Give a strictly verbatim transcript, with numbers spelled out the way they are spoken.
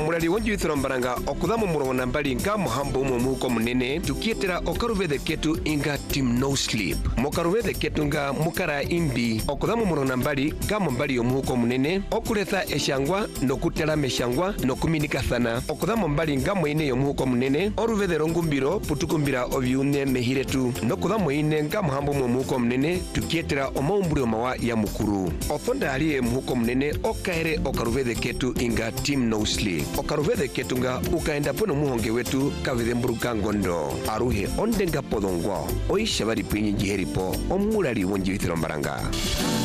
omulali wonjuithiro mbaranga okuthamu murongo na mbali nga muhambo umwe muhuko munene tukietera okaruvithe ketu inga team no sleep mokaruvithe ketu nga mukara imbi okuthamu murongo na mbali nga mumbali omuhuko munene okuletha eshangwa nokutela meshangwa nokuminikathana okuthamu mbali nga mwine yomuhuko munene oruvithe rongumbiro putukumbira ovyune mehiretu nokuthamu ine nga muhambo umwe muhuko munene tukietera omaumbulio mawa ya mukuru othonda aliye muhuko munene okaere okaruvithe ketu inga team no sleep okaruvithe ketu nga ukaenda pono muhonge wetu kavithe mburuka ngondo aruhe ondenga podongwa oisha bari pinyi jiheripo omulali wonjuithiro mbaranga.